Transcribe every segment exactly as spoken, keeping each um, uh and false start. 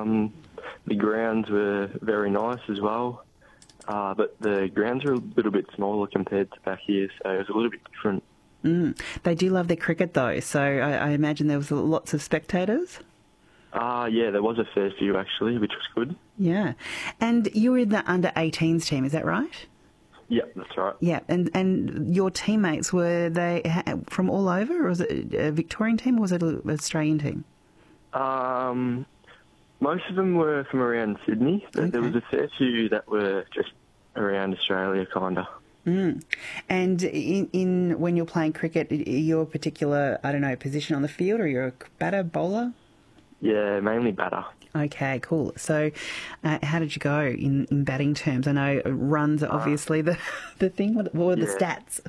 Um, the grounds were very nice as well, uh, but the grounds are a little bit smaller compared to back here, so it was a little bit different. Mm. They do love their cricket though, so I, I imagine there was lots of spectators. Uh, yeah, there was a fair few actually, which was good. Yeah. And you were in the under eighteens team, is that right? Yeah, that's right. Yeah, and and your teammates, were they from all over, or was it a Victorian team, or was it an Australian team? Um, most of them were from around Sydney, but Okay. there was a fair few that were just around Australia, kind of. Mm. And in, in when you're playing cricket, your particular, I don't know, position on the field, or you're a batter, bowler? Yeah, mainly batter. Okay, cool. So, uh, how did you go in, in batting terms? I know runs are obviously the the thing. What, what were the yeah. stats?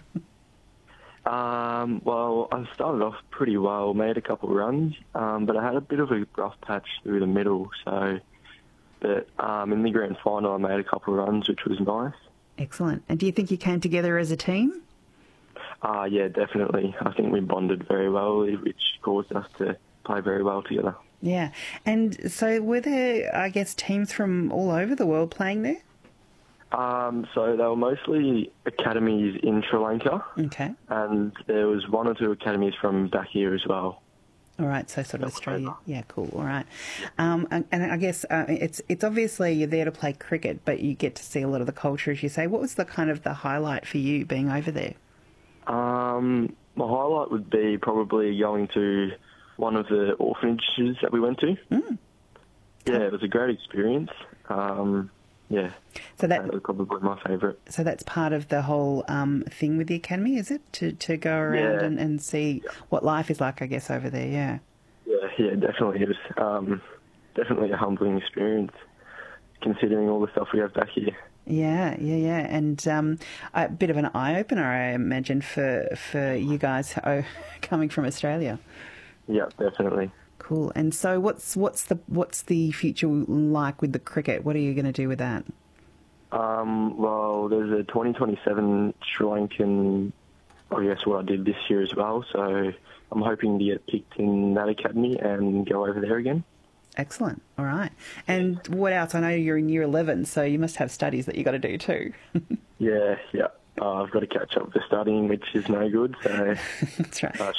Um, well, I started off pretty well, made a couple of runs, um, but I had a bit of a rough patch through the middle. So, but um, in the grand final, I made a couple of runs, which was nice. Excellent. And do you think you came together as a team? Uh, yeah, definitely. I think we bonded very well, which caused us to play very well together. Yeah. And so were there, I guess, teams from all over the world playing there? Um, so they were mostly academies in Sri Lanka, Okay. and there was one or two academies from back here as well. All right, so sort of Australia. Yeah, cool. All right. Um, and, and I guess uh, it's it's obviously you're there to play cricket, but you get to see a lot of the culture, as you say. What was the kind of the highlight for you being over there? Um, my highlight would be probably going to one of the orphanages that we went to. Mm. Yeah, it was a great experience. Um, yeah, So that, that was probably my favourite. so that's part of the whole um, thing with the academy, is it? To to go around Yeah. and, and see what life is like, I guess, over there. Yeah. Yeah, yeah, definitely. It was um, definitely a humbling experience, considering all the stuff we have back here. Yeah, yeah, yeah, and um, a bit of an eye opener, I imagine, for for you guys oh, coming from Australia. Yeah, definitely. Cool. And so, what's what's the what's the future like with the cricket? What are you going to do with that? Um, well, there's a twenty twenty-seven Sri Lankan, I guess what I did this year as well, so I'm hoping to get picked in that academy and go over there again. Excellent. All right. And what else? I know you're in year eleven, so you must have studies that you got to do too. Yeah, yeah. Uh, I've got to catch up with the studying, which is no good, so That's right. I